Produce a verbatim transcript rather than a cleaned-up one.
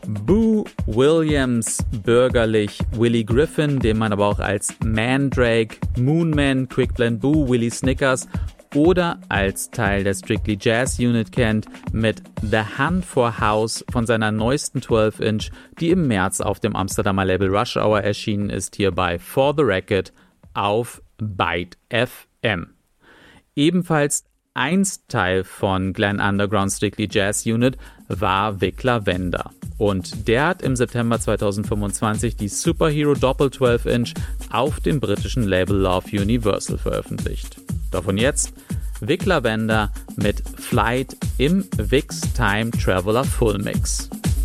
Boo Williams, bürgerlich Willie Griffin, den man aber auch als Mandrake, Moonman, Quickblend Boo, Willie Snickers oder als Teil der Strictly Jazz Unit kennt, mit The Hunt for House von seiner neuesten zwölf Inch, die im März auf dem Amsterdamer Label Rush Hour erschienen ist, hier bei For the Record auf Byte F M. Ebenfalls einst Teil von Glenn Underground Strictly Jazz Unit war Vic Lavender. Und der hat im September zweitausendfünfundzwanzig die Superhero Doppel zwölf Inch auf dem britischen Label Love Universal veröffentlicht. Davon jetzt Vic Lavender mit Flight im Vic's Time Traveler Full Mix.